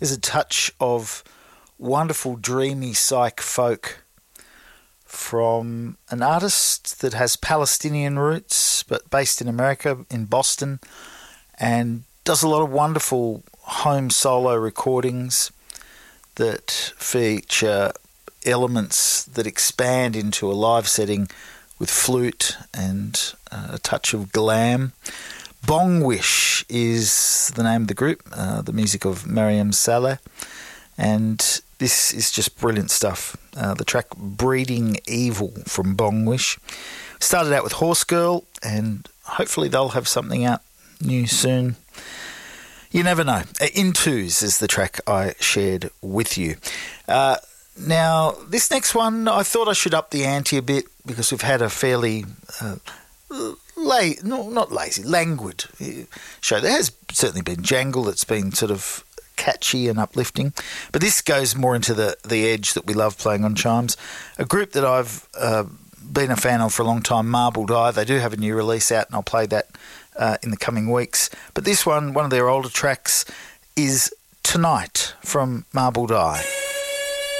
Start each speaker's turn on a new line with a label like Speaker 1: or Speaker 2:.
Speaker 1: is a touch of wonderful, dreamy psych folk from an artist that has Palestinian roots but based in America, in Boston, and does a lot of wonderful home solo recordings that feature elements that expand into a live setting with flute and a touch of glam. Bongwish is the name of the group, the music of Mariam Saleh, and this is just brilliant stuff. The track Breeding Evil from Bongwish. Started out with Horse Girl, and hopefully they'll have something out new soon. You never know. In Twos is the track I shared with you. Now, this next one, I thought I should up the ante a bit because we've had a fairly languid show. There has certainly been jangle that's been sort of catchy and uplifting, but this goes more into the edge that we love playing on Chimes. A group that I've been a fan of for a long time, Marbled Eye. They do have a new release out, and I'll play that in the coming weeks. But this one of their older tracks, is Tonight from Marbled Eye.